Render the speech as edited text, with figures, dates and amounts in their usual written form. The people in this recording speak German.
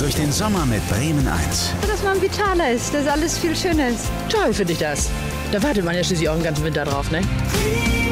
durch den Sommer mit Bremen 1. Dass man vitaler ist, dass alles viel schöner ist. Toll finde ich das. Da wartet man ja schließlich auch den ganzen Winter drauf, ne?